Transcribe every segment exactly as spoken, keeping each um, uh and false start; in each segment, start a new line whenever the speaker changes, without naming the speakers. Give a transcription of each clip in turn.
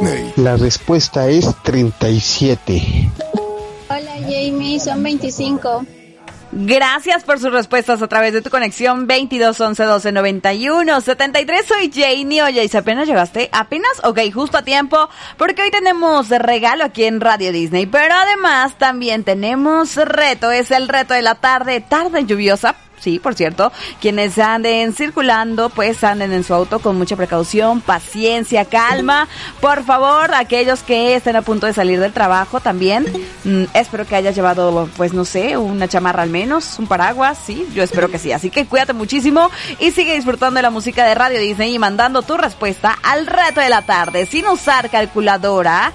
Disney.
La respuesta es treinta y siete.
Hola Jamie, son veinticinco.
Gracias por sus respuestas a través de tu conexión veintidós once doce noventa y uno setenta y tres. Soy Janie. Oye, ¿y si apenas llegaste? ¿Apenas? Ok, justo a tiempo, porque hoy tenemos regalo aquí en Radio Disney, pero además también tenemos reto. Es el reto de la tarde, tarde lluviosa. Sí, por cierto, quienes anden circulando, pues anden en su auto con mucha precaución, paciencia, calma. Por favor, aquellos que estén a punto de salir del trabajo también, mmm, espero que hayas llevado, pues no sé, una chamarra al menos, un paraguas, sí, yo espero que sí. Así que cuídate muchísimo y sigue disfrutando de la música de Radio Disney y mandando tu respuesta al reto de la tarde, sin usar calculadora.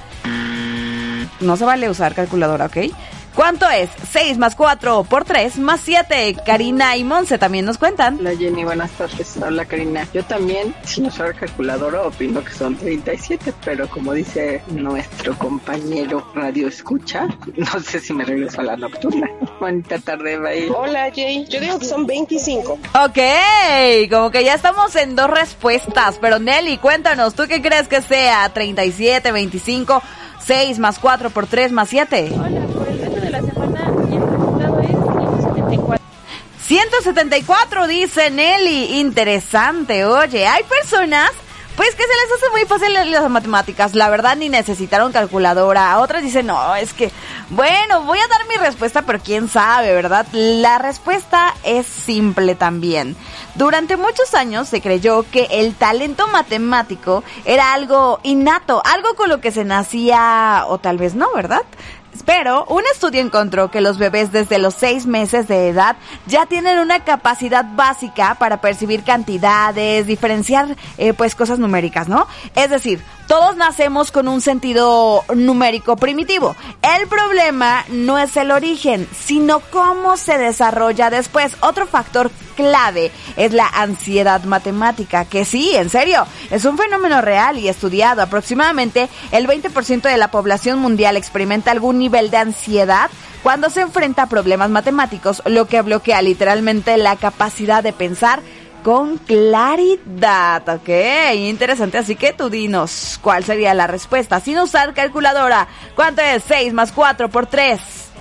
No se vale usar calculadora, ¿ok? ¿Cuánto es? seis más cuatro por tres más siete. Karina y Monse también nos cuentan.
Hola Jenny, buenas tardes. Hola Karina. Yo también, sin usar calculadora, opino que son treinta y siete, pero como dice nuestro compañero Radio Escucha, no sé si me regreso a la nocturna. Bonita tarde, bye.
Hola Jay, yo digo que son veinticinco.
Ok, como que ya estamos en dos respuestas, pero Nelly, cuéntanos, ¿tú qué crees que sea? ¿treinta y siete, veinticinco, seis más cuatro por tres más siete?
Hola, por el resto de la semana y el resultado es ciento setenta y cuatro.
ciento setenta y cuatro, dice Nelly. Interesante. Oye, hay personas pues que se les hace muy fácil las matemáticas. La verdad, ni necesitaron calculadora. Otras dicen, no, es que, bueno, voy a dar mi respuesta, pero quién sabe, ¿verdad? La respuesta es simple también. Durante muchos años se creyó que el talento matemático era algo innato, algo con lo que se nacía, o tal vez no, ¿verdad? Pero un estudio encontró que los bebés desde los seis meses de edad ya tienen una capacidad básica para percibir cantidades, diferenciar eh, pues cosas numéricas, ¿no? Es decir, todos nacemos con un sentido numérico primitivo. El problema no es el origen, sino cómo se desarrolla después. Otro factor clave es la ansiedad matemática, que sí, en serio, es un fenómeno real y estudiado. Aproximadamente el veinte por ciento de la población mundial experimenta algún nivel de ansiedad cuando se enfrenta a problemas matemáticos, lo que bloquea literalmente la capacidad de pensar con claridad. Ok, interesante. Así que tú dinos cuál sería la respuesta sin usar calculadora. ¿Cuánto es? seis más cuatro por tres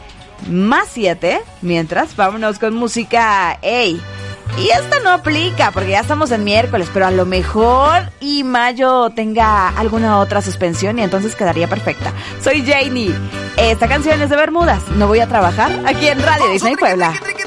más siete. Mientras, vámonos con música. Ey, y esta no aplica porque ya estamos en miércoles, pero a lo mejor y mayo tenga alguna otra suspensión y entonces quedaría perfecta. Soy Janie. Esta canción es de Bermudas. No voy a trabajar aquí en Radio Disney Puebla.